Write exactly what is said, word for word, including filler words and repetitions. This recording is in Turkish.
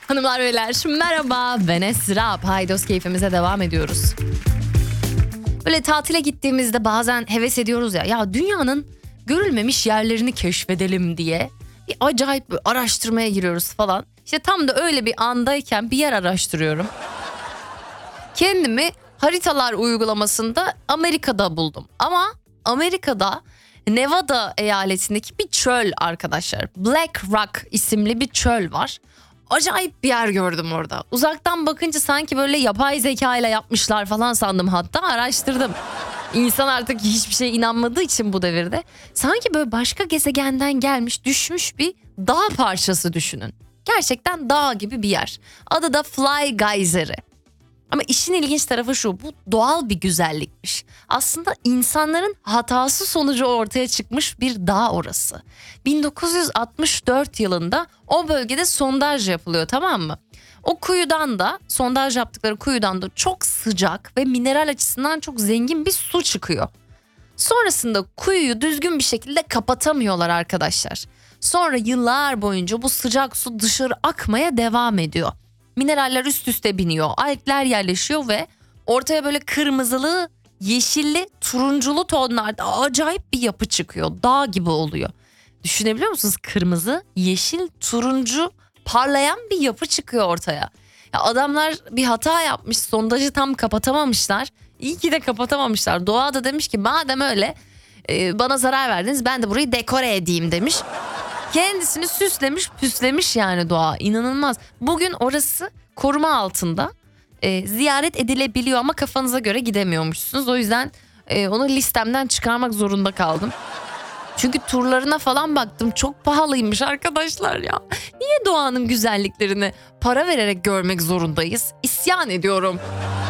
Hanımlar beyler merhaba, ben Esra. Paydos keyfimize devam ediyoruz. Böyle tatile gittiğimizde bazen heves ediyoruz ya. Ya dünyanın görülmemiş yerlerini keşfedelim diye bir acayip bir araştırmaya giriyoruz falan. İşte tam da öyle bir andayken bir yer araştırıyorum. Kendimi haritalar uygulamasında Amerika'da buldum. Ama Amerika'da Nevada eyaletindeki bir çöl arkadaşlar. Black Rock isimli bir çöl var. Acayip bir yer gördüm orada. Uzaktan bakınca sanki böyle yapay zeka ile yapmışlar falan sandım, hatta araştırdım. İnsan artık hiçbir şeye inanmadığı için bu devirde sanki böyle başka gezegenden gelmiş düşmüş bir dağ parçası düşünün. Gerçekten dağ gibi bir yer. Adı da Fly Geyser'i. Ama işin ilginç tarafı şu, bu doğal bir güzellikmiş. Aslında insanların hatası sonucu ortaya çıkmış bir dağ orası. bin dokuz yüz altmış dört yılında o bölgede sondaj yapılıyor, tamam mı? O kuyudan da, sondaj yaptıkları kuyudan da çok sıcak ve mineral açısından çok zengin bir su çıkıyor. Sonrasında kuyuyu düzgün bir şekilde kapatamıyorlar arkadaşlar. Sonra yıllar boyunca bu sıcak su dışarı akmaya devam ediyor. Mineraller üst üste biniyor, algler yerleşiyor ve ortaya böyle kırmızılı, yeşilli, turunculu tonlarda acayip bir yapı çıkıyor. Dağ gibi oluyor. Düşünebiliyor musunuz? Kırmızı, yeşil, turuncu parlayan bir yapı çıkıyor ortaya. Ya adamlar bir hata yapmış, sondajı tam kapatamamışlar. İyi ki de kapatamamışlar. Doğa da demiş ki madem öyle e, bana zarar verdiniz, ben de burayı dekore edeyim demiş. Kendisini süslemiş püslemiş yani doğa, inanılmaz. Bugün orası koruma altında, e, ziyaret edilebiliyor ama kafanıza göre gidemiyormuşsunuz. O yüzden e, onu listemden çıkarmak zorunda kaldım. Çünkü turlarına falan baktım, çok pahalıymış arkadaşlar ya. Niye doğanın güzelliklerini para vererek görmek zorundayız? İsyan ediyorum.